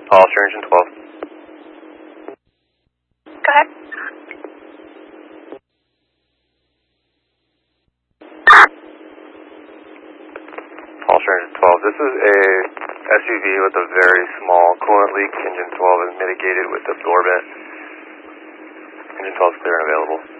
Hollister, engine 12. Go ahead. Hollister, engine 12. This is a SUV with a very small coolant leak. Engine 12 is mitigated with absorbent. Engine 12 is clear and available.